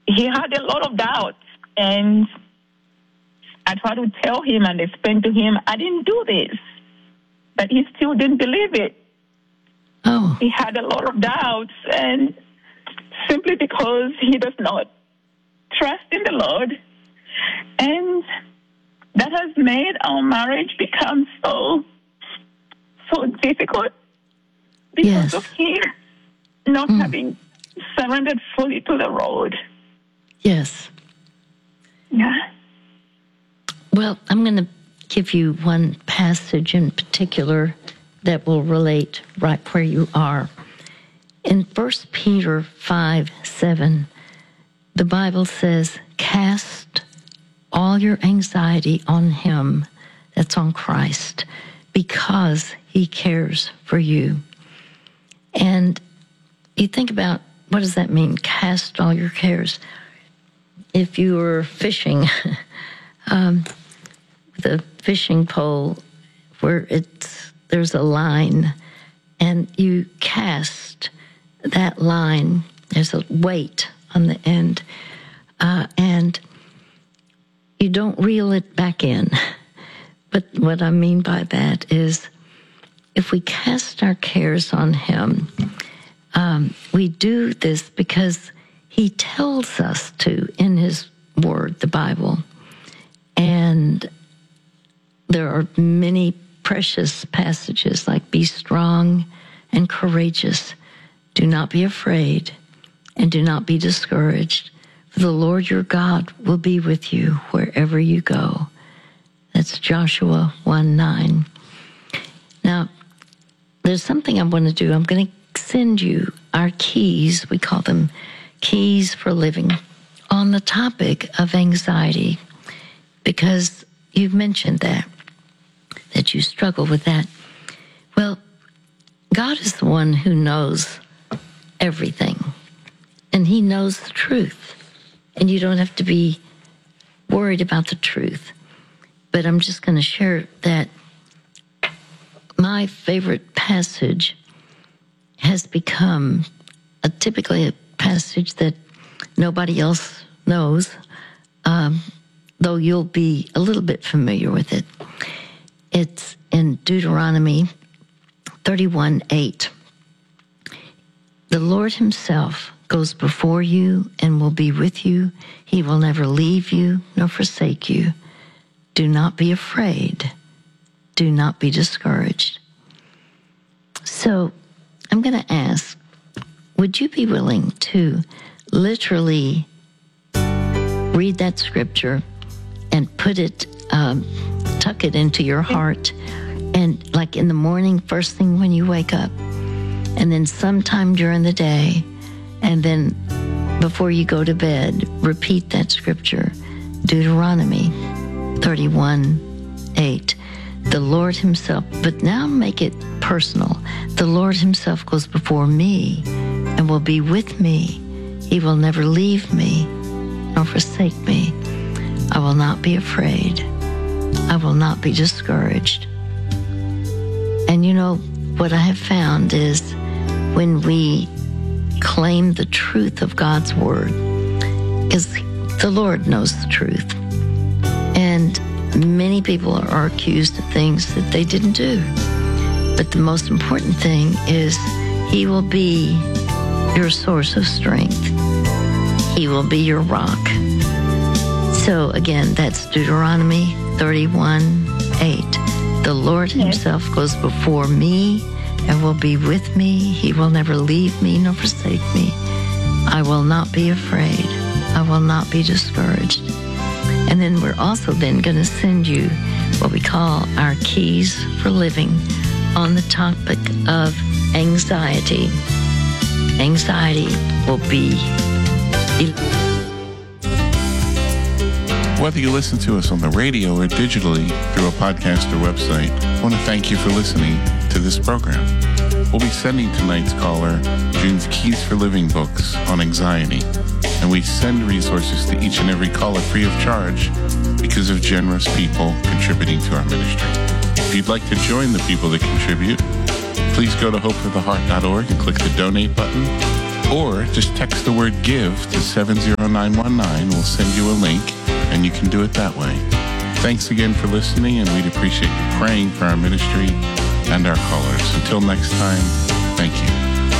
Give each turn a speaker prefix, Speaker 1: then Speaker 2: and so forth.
Speaker 1: he had a lot of doubts. And I tried to tell him and explain to him, I didn't do this. But he still didn't believe it.
Speaker 2: Oh.
Speaker 1: He had a lot of doubts, and simply because he does not trust in the Lord. And that has made our marriage become so difficult because of him not having surrendered fully to the Lord.
Speaker 2: Yes.
Speaker 1: Yeah.
Speaker 2: Well, I'm going to give you one passage in particular that will relate right where you are. In 1 Peter 5:7, the Bible says, cast all your anxiety on him, that's on Christ, because he cares for you. And you think about, what does that mean, cast all your cares? If you were fishing, the fishing pole where there's a line, and you cast that line, there's a weight on the end, and you don't reel it back in. But what I mean by that is, if we cast our cares on him, we do this because he tells us to in his word, the Bible. And there are many precious passages like, be strong and courageous. Do not be afraid and do not be discouraged. For the Lord your God will be with you wherever you go. That's Joshua 1:9. Now, there's something I want to do. I'm going to send you our keys. We call them Keys for Living, on the topic of anxiety, because you've mentioned that you struggle with that. Well, God is the one who knows everything, and he knows the truth, and you don't have to be worried about the truth. But I'm just going to share that my favorite passage has become typically a passage that nobody else knows, though you'll be a little bit familiar with it. It's in Deuteronomy 31:8. The Lord himself goes before you and will be with you. He will never leave you nor forsake you. Do not be afraid. Do not be discouraged. So I'm going to ask, would you be willing to literally read that scripture and put it, tuck it into your heart, and like in the morning, first thing when you wake up, and then sometime during the day, and then before you go to bed, repeat that scripture, Deuteronomy 31:8. The Lord himself, but now make it personal. The Lord himself goes before me and will be with me. He will never leave me nor forsake me. I will not be afraid. I will not be discouraged. And you know, what I have found is when we claim the truth of God's word, is the Lord knows the truth. And many people are accused of things that they didn't do. But the most important thing is he will be your source of strength. He will be your rock. So again, that's Deuteronomy 31:8. The Lord himself goes before me and will be with me. He will never leave me nor forsake me. I will not be afraid. I will not be discouraged. And then we're also then going to send you what we call our Keys for Living on the topic of anxiety. Anxiety will be...
Speaker 3: Whether you listen to us on the radio or digitally through a podcast or website, I want to thank you for listening to this program. We'll be sending tonight's caller June's Keys for Living books on anxiety, and we send resources to each and every caller free of charge because of generous people contributing to our ministry. If you'd like to join the people that contribute, please go to hopefortheheart.org and click the donate button. Or just text the word GIVE to 70919. We'll send you a link, and you can do it that way. Thanks again for listening, and we'd appreciate you praying for our ministry and our callers. Until next time, thank you.